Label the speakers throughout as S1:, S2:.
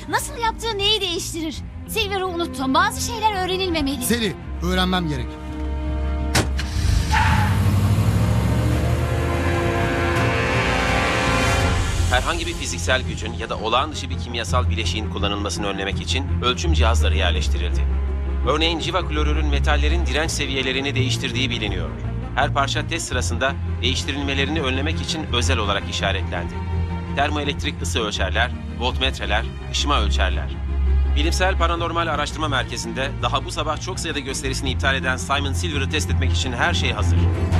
S1: Nasıl yaptığı neyi değiştirir? Silver'ı unuttum. Bazı şeyler öğrenilmemeli.
S2: Seli, öğrenmem gerek.
S3: Herhangi bir fiziksel gücün ya da olağan dışı bir kimyasal bileşiğin kullanılmasını önlemek için ölçüm cihazları yerleştirildi. Örneğin civa klorürün metallerin direnç seviyelerini değiştirdiği biliniyor. Her parça test sırasında değiştirilmelerini önlemek için özel olarak işaretlendi. Termoelektrik ısı ölçerler, voltmetreler, ışıma ölçerler. Bilimsel Paranormal Araştırma Merkezi'nde daha bu sabah çok sayıda gösterisini iptal eden Simon Silver'ı test etmek için her şey hazır.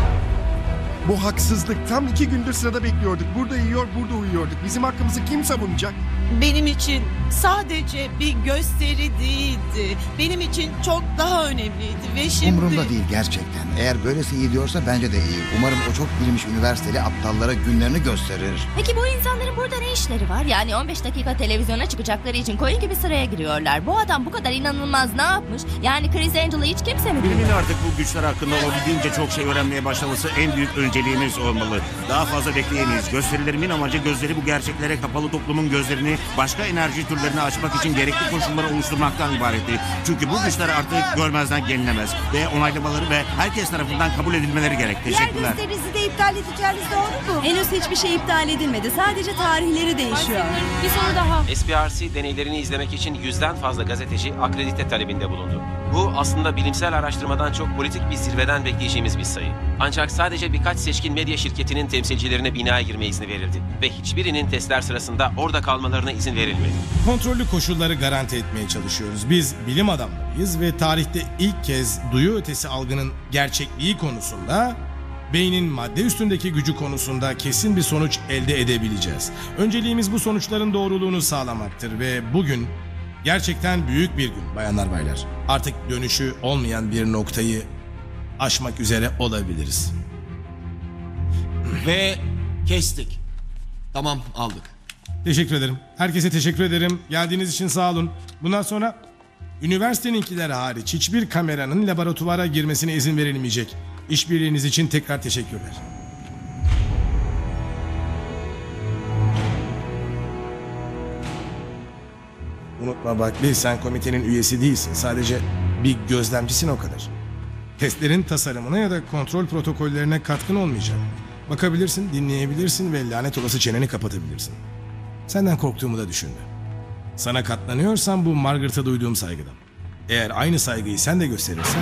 S4: Bu haksızlık. Tam 2 gündür sırada bekliyorduk. Burada yiyor, burada uyuyorduk. Bizim hakkımızı kim savunacak?
S5: Benim için sadece bir gösteri değildi. Benim için çok daha önemliydi ve şimdi...
S6: Umurumda değil gerçekten. Eğer böylesi iyi diyorsa bence de iyi. Umarım o çok bilmiş üniversiteli aptallara günlerini gösterir.
S7: Peki bu insanların burada ne işleri var? Yani 15 dakika televizyona çıkacakları için koyun gibi sıraya giriyorlar. Bu adam bu kadar inanılmaz ne yapmış? Yani Chris Angel'ı hiç kimse mi
S8: Bilimin
S7: bilmiyor?
S8: artık bu güçler hakkında olabildiğince çok şey öğrenmeye başlaması en büyük önceliğimiz olmalı. Daha fazla bekleyemeyiz. Gösterilerimin amacı gözleri bu gerçeklere kapalı toplumun gözlerini başka enerji türlerine açmak için gerekli koşulları oluşturmaktan ibaretti. Çünkü bu güçler artık görmezden gelinemez ve onaylamaları ve herkes tarafından kabul edilmeleri gerek. Teşekkürler.
S5: gösterinizi de iptal edeceğiniz doğru mu?
S9: Henüz hiçbir şey iptal edilmedi. Sadece tarihleri değişiyor.
S1: Bir soru daha.
S3: SPRC deneylerini izlemek için 100'den fazla gazeteci akredite talebinde bulundu. Bu aslında bilimsel araştırmadan çok politik bir zirveden bekleyeceğimiz bir sayı. Ancak sadece birkaç seçkin medya şirketinin temsilcilerine binaya girme izni verildi. Ve hiçbirinin testler sırasında orada kalmalarına izin verilmedi.
S10: Kontrollü koşulları garanti etmeye çalışıyoruz. Biz bilim adamlarıyız ve tarihte ilk kez duyu ötesi algının gerçekliği konusunda, beynin madde üstündeki gücü konusunda kesin bir sonuç elde edebileceğiz. Önceliğimiz bu sonuçların doğruluğunu sağlamaktır ve bugün gerçekten büyük bir gün bayanlar baylar. Artık dönüşü olmayan bir noktayı aşmak üzere olabiliriz.
S11: Ve kestik. Tamam, aldık.
S10: Teşekkür ederim. Herkese teşekkür ederim. Geldiğiniz için sağ olun. Bundan sonra üniversiteninkiler hariç hiçbir kameranın laboratuvara girmesine izin verilmeyecek. İşbirliğiniz için tekrar teşekkürler. Unutma bak, sen komitenin üyesi değilsin. Sadece bir gözlemcisin, o kadar. Testlerin tasarımına ya da kontrol protokollerine katkın olmayacak. Bakabilirsin, dinleyebilirsin ve lanet olası çeneni kapatabilirsin. Senden korktuğumu da düşünme. Sana katlanıyorsam bu Margaret'a duyduğum saygıdan. Eğer aynı saygıyı sen de gösterirsen...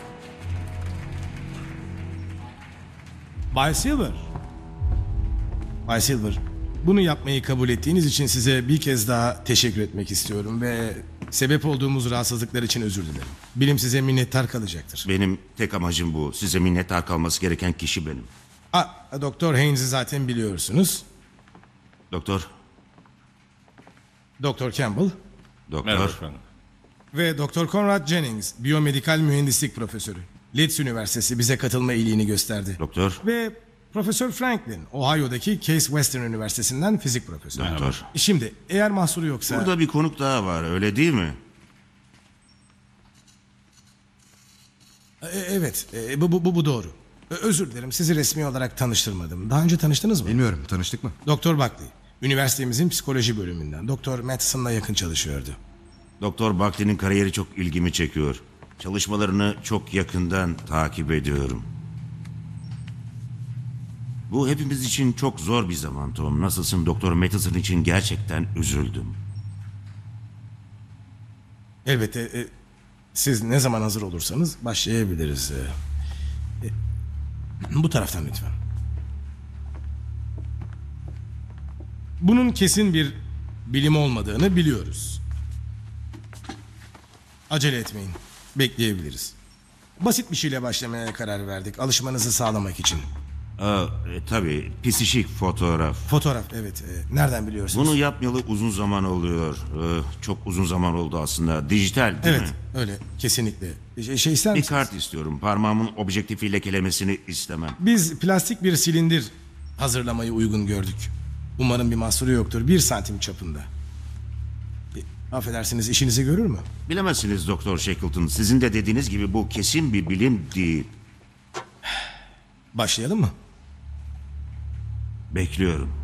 S10: Bay Silver. Bay Silver, bunu yapmayı kabul ettiğiniz için size bir kez daha teşekkür etmek istiyorum ve sebep olduğumuz rahatsızlıklar için özür dilerim. Bilim size minnettar kalacaktır.
S8: Benim tek amacım bu. Size minnettar kalması gereken kişi benim.
S10: Doktor Haynes'i zaten biliyorsunuz.
S8: Doktor.
S10: Doktor Campbell.
S8: Doktor.
S10: Ve Doktor Conrad Jennings, biyomedikal mühendislik profesörü. Leeds Üniversitesi bize katılma iyiliğini gösterdi.
S8: Doktor.
S10: Ve Profesör Franklin, Ohio'daki Case Western Üniversitesi'nden fizik profesörü.
S8: Doktor.
S10: Şimdi eğer mahsuru yoksa...
S8: Burada bir konuk daha var, öyle değil mi?
S10: Evet, bu doğru. Özür dilerim, sizi resmi olarak tanıştırmadım. Daha önce tanıştınız mı?
S2: Bilmiyorum, tanıştık mı?
S10: Doktor Buckley, üniversitemizin psikoloji bölümünden. Doktor Madison'la yakın çalışıyordu.
S8: Doktor Buckley'nin kariyeri çok ilgimi çekiyor. Çalışmalarını çok yakından takip ediyorum. Bu hepimiz için çok zor bir zaman Tom. Nasılsın Doktor Madison için gerçekten üzüldüm.
S10: Elbette, siz ne zaman hazır olursanız başlayabiliriz. Bu taraftan lütfen. Bunun kesin bir bilim olmadığını biliyoruz. Acele etmeyin. Bekleyebiliriz. Basit bir şeyle başlamaya karar verdik. Alışmanızı sağlamak için.
S8: Tabii, psişik fotoğraf.
S10: Fotoğraf, evet. Nereden biliyorsunuz?
S8: Bunu yapmayalı uzun zaman oluyor. Çok uzun zaman oldu aslında. Dijital değil mi?
S10: Evet, öyle. Kesinlikle. Şey ister
S8: Bir
S10: misiniz?
S8: kart istiyorum. Parmağımın objektifi lekelemesini istemem.
S10: Biz plastik bir silindir hazırlamayı uygun gördük. Umarım bir mahsuru yoktur. 1 santim çapında. Affedersiniz, işinizi görür mü?
S8: Bilemezsiniz Doktor Shackleton. Sizin de dediğiniz gibi bu kesin bir bilim değil.
S10: Başlayalım mı?
S8: Bekliyorum.